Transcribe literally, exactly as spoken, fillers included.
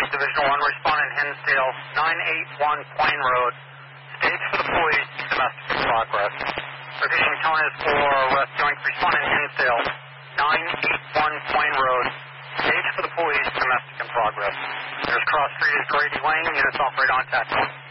Division one, responding Hinsdale, nine eight one Plain Road. Stage for the police, domestic in progress. Repeating, tone is for arrest joint, responding Hinsdale, nine eight one Plain Road. Stage for the police, domestic in progress. There's Cross Street is Grady Lane, units operate on tax.